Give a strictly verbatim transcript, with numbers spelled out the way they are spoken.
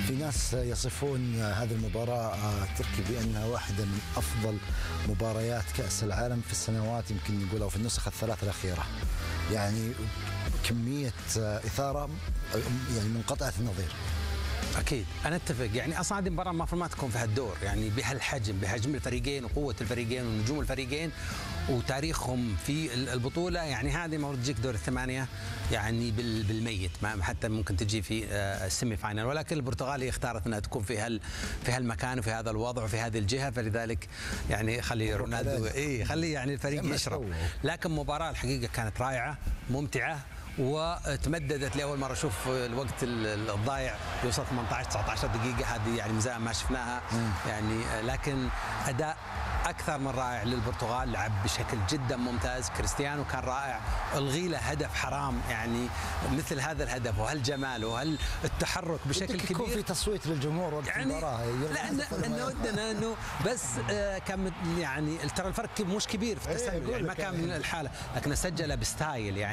في ناس يصفون هذه المباراة تركي بأنها واحدة من أفضل مباريات كأس العالم في السنوات، يمكن نقول أو في النسخ الثلاث الأخيرة. يعني كمية إثارة يعني منقطعة النظير. اكيد انا اتفق، يعني اصلا هذه المباراه المفروض ما تكون في هالدور، يعني بهالحجم، بحجم الفريقين وقوه الفريقين ونجوم الفريقين وتاريخهم في البطوله. يعني هذه المفروض تجيك دور الثمانيه يعني بالميت، ما حتى ممكن تجي في السيمي فاينل، ولكن البرتغال هي اختارت انها تكون في هال في هالمكان وفي هذا الوضع وفي هذه الجهه، فلذلك يعني خلي رونالدو اي خلي يعني الفريق يشرب. لكن مباراه الحقيقه كانت رائعه ممتعه، وتمددت لاول مره اشوف الوقت الضايع يوصل ثمانية عشر تسعة عشر دقيقه، هذه يعني من زمان ما شفناها. يعني لكن اداء اكثر من رائع للبرتغال، لعب بشكل جدا ممتاز. كريستيانو كان رائع، الغي له هدف حرام، يعني مثل هذا الهدف وهالجمال وهالتحرك بشكل كبير. يكون في تصويت للجمهور وقت يعني المباراه، لا انه ودنا انه بس كان يعني ترى الفرق مش كبير في التسلل، يعني ما كان من الحاله، لكن سجل بستايل يعني